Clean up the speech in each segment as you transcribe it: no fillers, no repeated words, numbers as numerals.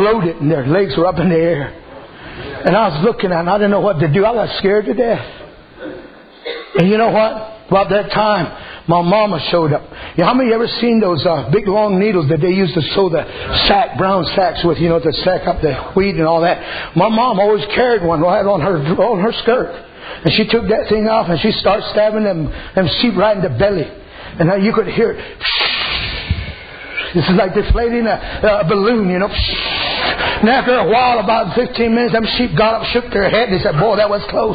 bloated and their legs were up in the air. And I was looking at it and I didn't know what to do. I got scared to death. And you know what? About that time, my mama showed up. You know, how many of you ever seen those big long needles that they used to sew the brown sacks with, to sack up the wheat and all that? My mom always carried one right on her skirt. And she took that thing off and she started stabbing them sheep right in the belly. And now you could hear it. This is like deflating a balloon, And after a while, about 15 minutes, them sheep got up, shook their head, and they said, "Boy, that was close."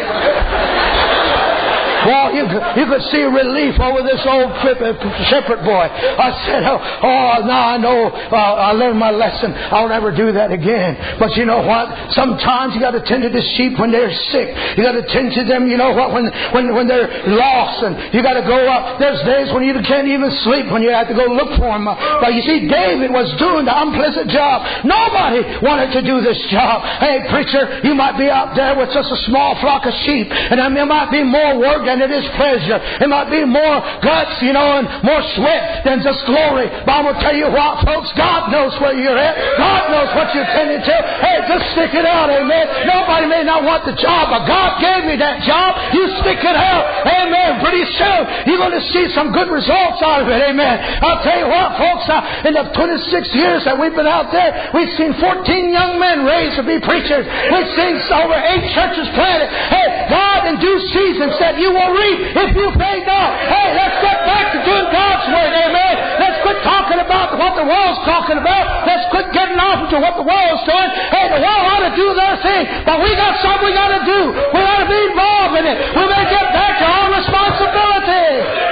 Well, you could see relief over this old shepherd boy. I said, now I know I learned my lesson. I'll never do that again. But you know what? Sometimes you got to tend to the sheep when they're sick. You got to tend to them, when they're lost. And you got to go up. There's days when you can't even sleep when you have to go look for them. But you see, David was doing the unpleasant job. Nobody wanted to do this job. Hey, preacher, you might be out there with just a small flock of sheep. And it might be more work and it is pleasure. It might be more guts, and more sweat than just glory. But I'm going to tell you what, folks, God knows where you're at. God knows what you're tending to. Hey, just stick it out, amen. Nobody may not want the job, but God gave me that job. You stick it out, amen. Pretty soon, you're going to see some good results out of it, amen. I'll tell you what, folks, in the 26 years that we've been out there, we've seen 14 young men raised to be preachers. We've seen over 8 churches planted. Hey, God in due season said, "You will reap if you faint not." Hey, let's get back to doing God's word, amen. Let's quit talking about what the world's talking about. Let's quit getting off into what the world's doing. Hey, the world ought to do their thing, but we got something we got to do. We ought to be involved in it. We may get back to our responsibility.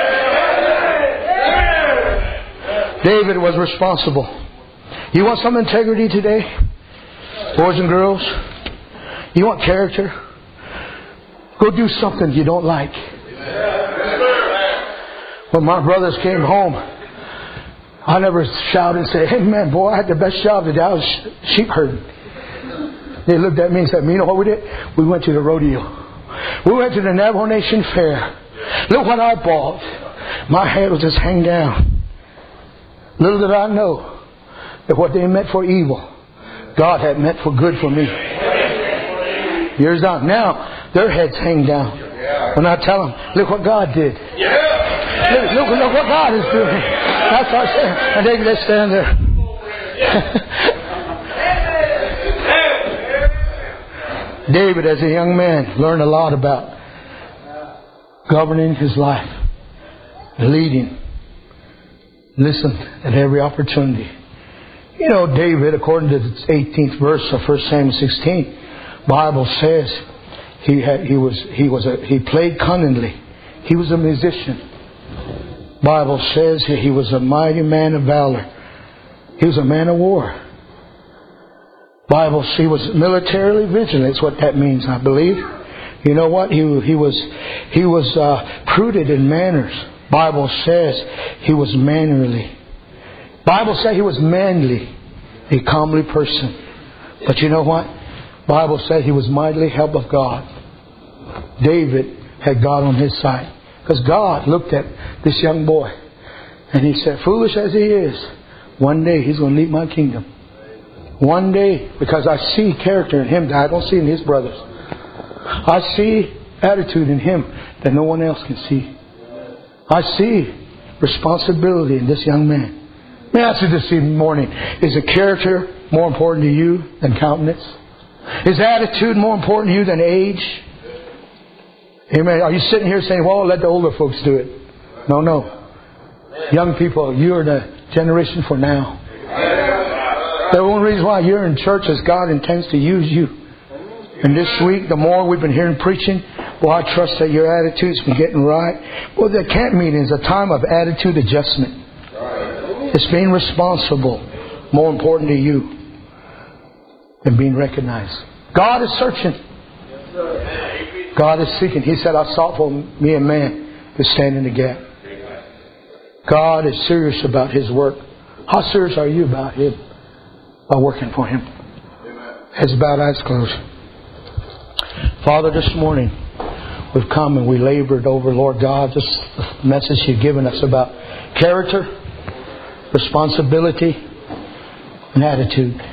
David was responsible. You want some integrity today, boys and girls? You want character? Go do something you don't like. When my brothers came home, I never shouted and said, "Hey man, boy, I had the best job today. I was sheep herding." They looked at me and said, "You know what we did? We went to the rodeo. We went to the Navajo Nation Fair. Look what I bought." My head was just hanging down. Little did I know that what they meant for evil, God had meant for good for me. Years on. Now, their heads hang down. When I tell them, "Look what God did. Look what God is doing." That's what I say. And they stand there. David, as a young man, learned a lot about governing his life, leading. Listen at every opportunity. David, according to the 18th verse of 1 Samuel 16, Bible says he played cunningly. He was a musician. Bible says he was a mighty man of valor. He was a man of war. Bible, he was militarily vigilant. That's what that means, I believe. You know what? He was prudent in manners. Bible says he was mannerly. Bible says he was manly, a comely person. But you know what? Bible says he was mightily helped of God. David had God on his side. Because God looked at this young boy and he said, foolish as he is, one day he's going to lead my kingdom. One day, because I see character in him that I don't see in his brothers. I see attitude in him that no one else can see. I see responsibility in this young man. May I ask you this morning, is the character more important to you than countenance? Is attitude more important to you than age? Amen. Are you sitting here saying, well, let the older folks do it? No. Young people, you are the generation for now. The only reason why you're in church is God intends to use you. And this week, the more we've been hearing preaching, well, I trust that your attitude's been getting right. Well, the camp meeting is a time of attitude adjustment. It's being responsible more important to you than being recognized. God is searching. God is seeking. He said, I sought for me a man to stand in the gap. God is serious about His work. How serious are you about Him? By working for Him. Heads bowed, eyes closed. Father, this morning we've come and we labored over, Lord God, this message You've given us about character, responsibility, and attitude.